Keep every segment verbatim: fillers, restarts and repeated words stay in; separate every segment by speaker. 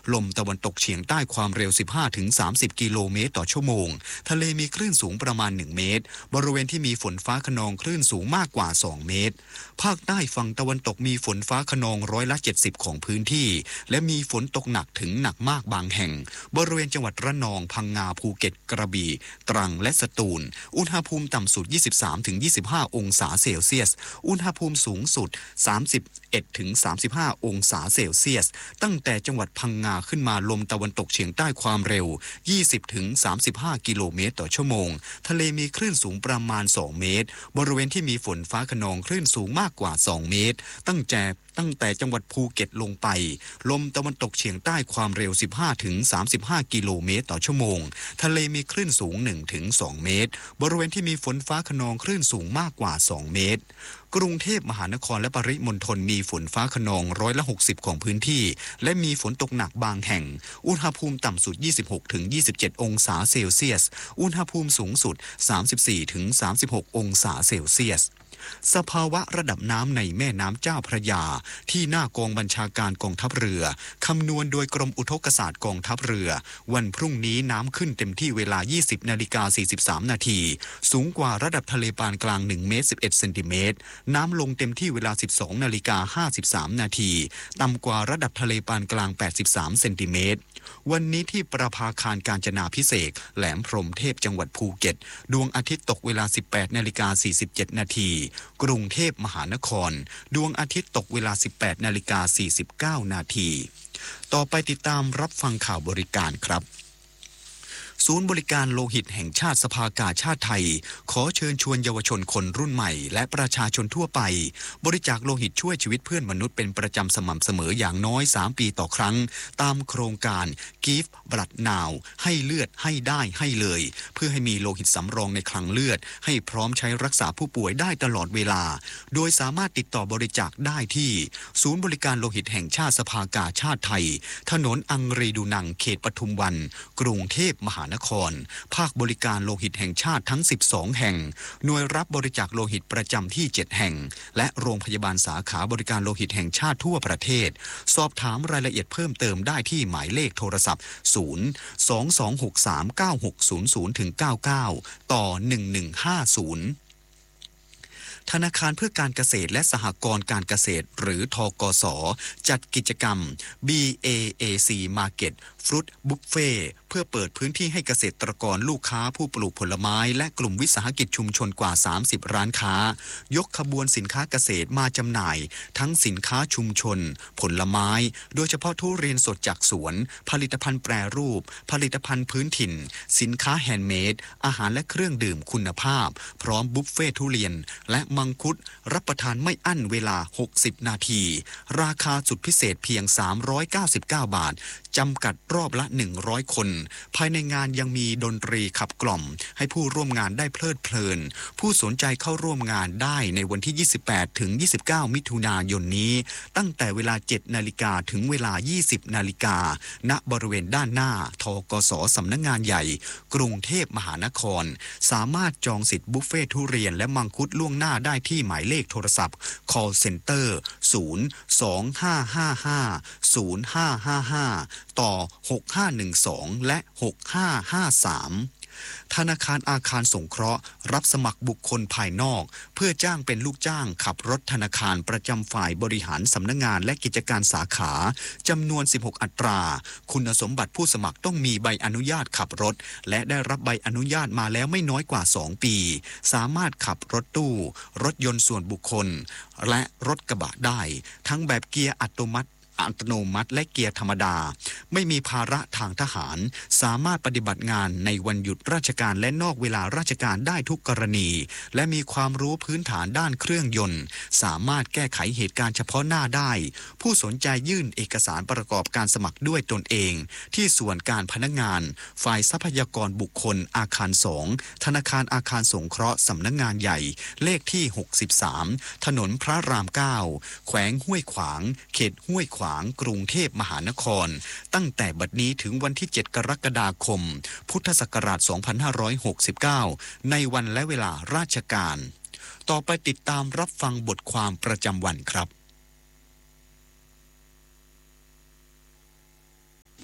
Speaker 1: ลมตะวันตกเฉียงใต้ความเร็ว สิบห้าถึงสามสิบ กิโลเมตรต่อชั่วโมงทะเลมีคลื่นสูงประมาณหนึ่งเมตรบริเวณที่มีฝนฟ้าคะนองคลื่นสูงมากกว่าสองเมตรภาคใต้ฝั่งตะวันตกมีฝนฟ้าคะนองร้อยละเจ็ดสิบของพื้นที่และมีฝนตกหนักถึงหนักมากบางแห่งบริเวณจังหวัดระนองพังงาภูเก็ตกระบี่ตรังและสตูลอุณหภูมิต่ำสุด ยี่สิบสามถึงยี่สิบห้า องศาเซลเซียสอุณหภูมิสูงสุด สามสิบเอ็ดถึงสามสิบห้า องศาเซลเซียสตั้งแต่จังหวัดพังงาขึ้นมาลมตะวันตกเฉียงใต้ความเร็ว ยี่สิบถึงสามสิบห้า กิโลเมตรต่อชั่วโมงทะเลมีคลื่นสูงประมาณสองเมตรบริเวณที่มีฝนฟ้าคะนองคลื่นสูงมากกว่าสองเมตรตั้งแต่ตั้งแต่จังหวัดภูเก็ตลงไปลมตะวันตกเฉียงใต้ความเร็ว สิบห้าถึงสามสิบห้า กิโลเมตรต่อชั่วโมงทะเลมีคลื่นสูง หนึ่งถึงสอง เมตรบริเวณที่มีฝนฟ้าคะนองคลื่นสูงมากกว่าสองเมตรกรุงเทพมหานครและปริมณฑลมีฝนฟ้าคะนองร้อยละหกสิบของพื้นที่และมีฝนตกหนักบางแห่งอุณหภูมิต่ำสุด ยี่สิบหกถึงยี่สิบเจ็ด องศาเซลเซียสอุณหภูมิสูงสุด สามสิบสี่ถึงสามสิบหก องศาเซลเซียสสภาวะระดับน้ำในแม่น้ำเจ้าพระยาที่หน้ากองบัญชาการกองทัพเรือคำนวณโดยกรมอุทกศาสตร์กองทัพเรือวันพรุ่งนี้น้ำขึ้นเต็มที่เวลา ยี่สิบนาฬิกาสี่สิบสาม นาทีสูงกว่าระดับทะเลปานกลางหนึ่งเมตรสิบเอ็ดเซนติเมตรน้ำลงเต็มที่เวลา สิบสองนาฬิกาห้าสิบสาม นาทีต่ำกว่าระดับทะเลปานกลางแปดสิบสามเซนติเมตรวันนี้ที่ประภาคารกาญจนาภิเษกแหลมพรหมเทพจังหวัดภูเก็ตดวงอาทิตย์ตกเวลา สิบแปดนาฬิกาสี่สิบเจ็ด นาทีกรุงเทพมหานครดวงอาทิตย์ตกเวลา สิบแปดนาฬิกาสี่สิบเก้า นาทีต่อไปติดตามรับฟังข่าวบริการครับศูนย์บริการโลหิตแห่งชาติสภากาชาติไทยขอเชิญชวนเยาวชนคนรุ่นใหม่และประชาชนทั่วไปบริจาคโลหิตช่วยชีวิตเพื่อนมนุษย์เป็นประจำสม่ำเสมออย่างน้อยสามปีต่อครั้งตามโครงการ Give Blood Now ให้เลือดให้ได้ให้เลยเพื่อให้มีโลหิตสำรองในคลังเลือดให้พร้อมใช้รักษาผู้ป่วยได้ตลอดเวลาโดยสามารถติดต่อบริจาคได้ที่ศูนย์บริการโลหิตแห่งชาติสภากาชาติไทยถนนอังรีดูนังเขตปทุมวันกรุงเทพมหานครภาคบริการโลหิตแห่งชาติทั้งสิบสองแห่งหน่วยรับบริจาคโลหิตประจำที่เจ็ดแห่งและโรงพยาบาลสาขาบริการโลหิตแห่งชาติทั่วประเทศสอบถามรายละเอียดเพิ่มเติมได้ที่หมายเลขโทรศัพท์ศูนย์ สอง สอง หก สาม เก้า หก ศูนย์ ศูนย์ เก้า เก้า ต่อหนึ่งหนึ่งห้าศูนย์ธนาคารเพื่อการเกษตรและสหกรณ์การเกษตรหรือธกส.จัดกิจกรรม บี เอ เอ ซี Market Fruit Buffet เพื่อเปิดพื้นที่ให้เกษตรกรลูกค้าผู้ปลูกผลไม้และกลุ่มวิสาหกิจชุมชนกว่าสามสิบร้านค้ายกขบวนสินค้าเกษตรมาจำหน่ายทั้งสินค้าชุมชนผลไม้โดยเฉพาะทุเรียนสดจากสวนผลิตภัณฑ์แปรรูปผลิตภัณฑ์พื้นถิ่นสินค้าแฮนด์เมดอาหารและเครื่องดื่มคุณภาพพร้อมบุฟเฟ่ทุเรียนและมังคุดรับประทานไม่อั้นเวลาหกสิบนาทีราคาสุดพิเศษเพียงสามร้อยเก้าสิบเก้าบาทจำกัดรอบละหนึ่งร้อยคนภายในงานยังมีดนตรีขับกล่อมให้ผู้ร่วมงานได้เพลิดเพลินผู้สนใจเข้าร่วมงานได้ในวันที่ยี่สิบแปดถึงยี่สิบเก้ามิถุนายนนี้ตั้งแต่เวลา เจ็ดนาฬิกาถึงเวลา ยี่สิบนาฬิกาณบริเวณด้านหน้าธกส.สำนักงานใหญ่กรุงเทพมหานครสามารถจองสิทธิ์บุฟเฟ่ทุเรียนและมังคุดล่วงหน้าได้ที่หมายเลขโทรศัพท์ call center ศูนย์ สอง ห้า ห้า ห้า ศูนย์ ห้า ห้า ห้า ต่อหกห้าหนึ่งสองและหกห้าห้าสามธนาคารอาคารสงเคราะห์รับสมัครบุคคลภายนอกเพื่อจ้างเป็นลูกจ้างขับรถธนาคารประจำฝ่ายบริหารสำนักงานและกิจการสาขาจำนวนสิบหกอัตราคุณสมบัติผู้สมัครต้องมีใบอนุญาตขับรถและได้รับใบอนุญาตมาแล้วไม่น้อยกว่าสองปีสามารถขับรถตู้รถยนต์ส่วนบุคคลและรถกระบะได้ทั้งแบบเกียร์อัตโนมัติอัตโนมัติและเกียร์ธรรมดาไม่มีภาระทางทหารสามารถปฏิบัติงานในวันหยุดราชการและนอกเวลาราชการได้ทุกกรณีและมีความรู้พื้นฐานด้านเครื่องยนต์สามารถแก้ไขเหตุการณ์เฉพาะหน้าได้ผู้สนใจยื่นเอกสารประกอบการสมัครด้วยตนเองที่ส่วนการพนักงานฝ่ายทรัพยากรบุคคลอาคารสองธนาคารอาคารสงเคราะห์สำนักงานใหญ่เลขที่หกสิบสามถนนพระรามเก้าแขวงห้วยขวางเขตห้วยขวางกรุงเทพมหานครตั้งแต่บัดนี้ถึงวันที่เจ็ดกรกฎาคมพุทธศักราชสองพันห้าร้อยหกสิบเก้าในวันและเวลาราชการต่อไปติดตามรับฟังบทความประจำวันครับ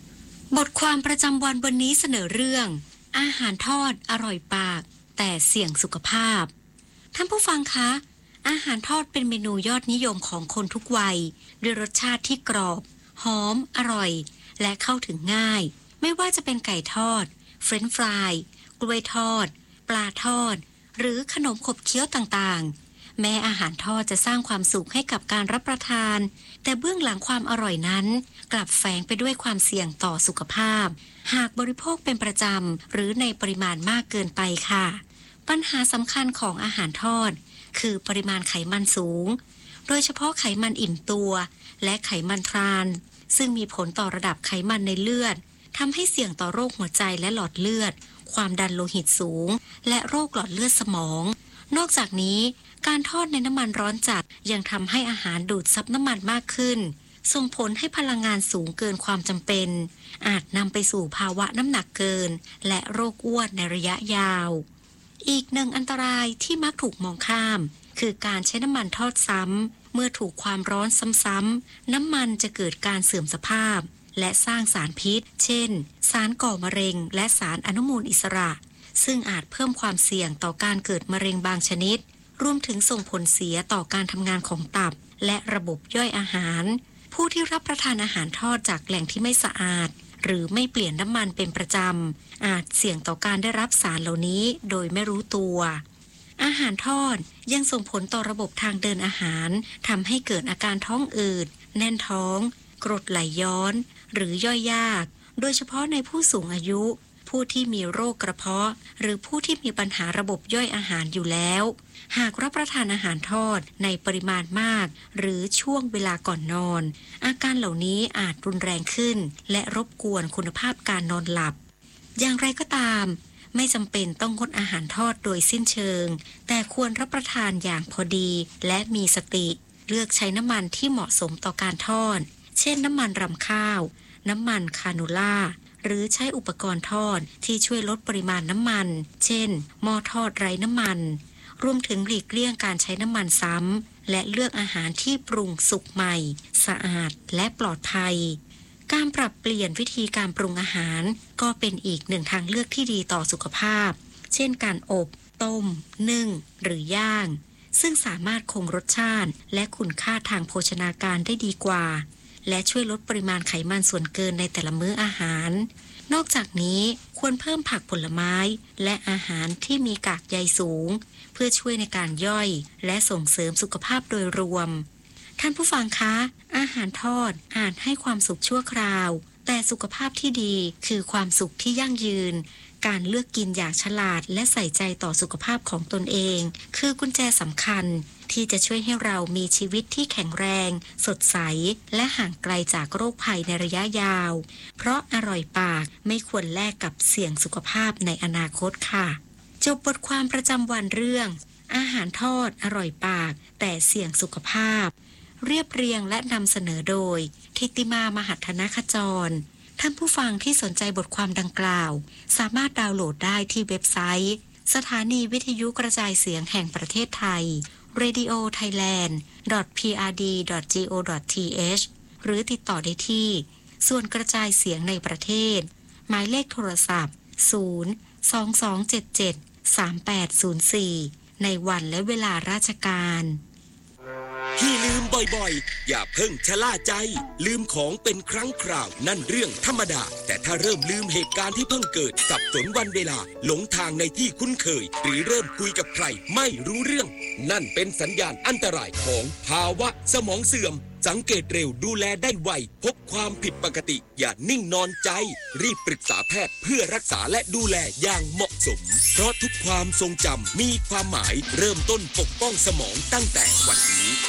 Speaker 2: บทความประจำวันวันนี้เสนอเรื่องอาหารทอดอร่อยปากแต่เสี่ยงสุขภาพท่านผู้ฟังคะอาหารทอดเป็นเมนูยอดนิยมของคนทุกวัยด้วยรสชาติที่กรอบหอมอร่อยและเข้าถึงง่ายไม่ว่าจะเป็นไก่ทอดเฟรนช์ฟรายกล้วยทอดปลาทอดหรือขนมขบเคี้ยวต่างๆแม้อาหารทอดจะสร้างความสุขให้กับการรับประทานแต่เบื้องหลังความอร่อยนั้นกลับแฝงไปด้วยความเสี่ยงต่อสุขภาพหากบริโภคเป็นประจำหรือในปริมาณมากเกินไปค่ะปัญหาสำคัญของอาหารทอดคือปริมาณไขมันสูงโดยเฉพาะไขมันอิ่มตัวและไขมันทรานซึ่งมีผลต่อระดับไขมันในเลือดทำให้เสี่ยงต่อโรคหัวใจและหลอดเลือดความดันโลหิตสูงและโรคหลอดเลือดสมองนอกจากนี้การทอดในน้ำมันร้อนจัดยังทำให้อาหารดูดซับน้ำมันมากขึ้นส่งผลให้พลังงานสูงเกินความจำเป็นอาจนำไปสู่ภาวะน้ำหนักเกินและโรคอ้วนในระยะยาวอีกหนึ่งอันตรายที่มักถูกมองข้ามคือการใช้น้ำมันทอดซ้ำเมื่อถูกความร้อนซ้ำๆน้ำมันจะเกิดการเสื่อมสภาพและสร้างสารพิษเช่นสารก่อมะเร็งและสารอนุมูลอิสระซึ่งอาจเพิ่มความเสี่ยงต่อการเกิดมะเร็งบางชนิดรวมถึงส่งผลเสียต่อการทำงานของตับและระบบย่อยอาหารผู้ที่รับประทานอาหารทอดจากแหล่งที่ไม่สะอาดหรือไม่เปลี่ยนน้ำมันเป็นประจำอาจเสี่ยงต่อการได้รับสารเหล่านี้โดยไม่รู้ตัวอาหารทอดยังส่งผลต่อระบบทางเดินอาหารทำให้เกิดอาการท้องอืดแน่นท้องกรดไหลย้อนหรือย่อยยากโดยเฉพาะในผู้สูงอายุผู้ที่มีโรคกระเพาะหรือผู้ที่มีปัญหาระบบย่อยอาหารอยู่แล้วหากรับประทานอาหารทอดในปริมาณมากหรือช่วงเวลาก่อนนอนอาการเหล่านี้อาจรุนแรงขึ้นและรบกวนคุณภาพการนอนหลับอย่างไรก็ตามไม่จำเป็นต้องงดอาหารทอดโดยสิ้นเชิงแต่ควรรับประทานอย่างพอดีและมีสติเลือกใช้น้ำมันที่เหมาะสมต่อการทอดเช่นน้ำมันรำข้าวน้ำมันคาโนล่าหรือใช้อุปกรณ์ทอดที่ช่วยลดปริมาณน้ำมันเช่นหม้อทอดไร้น้ำมันรวมถึงหลีกเลี่ยงการใช้น้ำมันซ้ำและเลือกอาหารที่ปรุงสุกใหม่สะอาดและปลอดภัยการปรับเปลี่ยนวิธีการปรุงอาหารก็เป็นอีกหนึ่งทางเลือกที่ดีต่อสุขภาพเช่นการอบต้มนึ่งหรือย่างซึ่งสามารถคงรสชาติและคุณค่าทางโภชนาการได้ดีกว่าและช่วยลดปริมาณไขมันส่วนเกินในแต่ละมื้ออาหารนอกจากนี้ควรเพิ่มผักผลไม้และอาหารที่มีกากใยสูงเพื่อช่วยในการย่อยและส่งเสริมสุขภาพโดยรวมท่านผู้ฟังคะอาหารทอดอาจให้ความสุขชั่วคราวแต่สุขภาพที่ดีคือความสุขที่ยั่งยืนการเลือกกินอย่างฉลาดและใส่ใจต่อสุขภาพของตนเองคือกุญแจสำคัญที่จะช่วยให้เรามีชีวิตที่แข็งแรงสดใสและห่างไกลจากโรคภัยในระยะยาวเพราะอร่อยปากไม่ควรแลกกับเสี่ยงสุขภาพในอนาคตค่ะจบบทความประจำวันเรื่องอาหารทอดอร่อยปากแต่เสี่ยงสุขภาพเรียบเรียงและนำเสนอโดยทิติมามหัฒนขจรท่านผู้ฟังที่สนใจบทความดังกล่าวสามารถดาวน์โหลดได้ที่เว็บไซต์สถานีวิทยุกระจายเสียงแห่งประเทศไทย เรดิโอ ไทยแลนด์ ดอท พี อาร์ ดี ดอท จี โอ ดอท ที เอช หรือติดต่อได้ที่ส่วนกระจายเสียงในประเทศหมายเลขโทรศัพท์ศูนย์ สอง สอง เจ็ด เจ็ด สาม แปด ศูนย์ สี่ในวันและเวลาราชการ
Speaker 3: ที่ลืมบ่อยๆอย่าเพิ่งชะล่าใจลืมของเป็นครั้งคราวนั่นเรื่องธรรมดาแต่ถ้าเริ่มลืมเหตุการณ์ที่เพิ่งเกิดสับสนวันเวลาหลงทางในที่คุ้นเคยหรือเริ่มคุยกับใครไม่รู้เรื่องนั่นเป็นสัญญาณอันตรายของภาวะสมองเสื่อมสังเกตเร็วดูแลได้ไวพบความผิดปกติอย่านิ่งนอนใจรีบปรึกษาแพทย์เพื่อรักษาและดูแลอย่างเหมาะสมเพราะทุกความทรงจำมีความหมายเริ่มต้นปกป้องสมองตั้งแต่วันนี้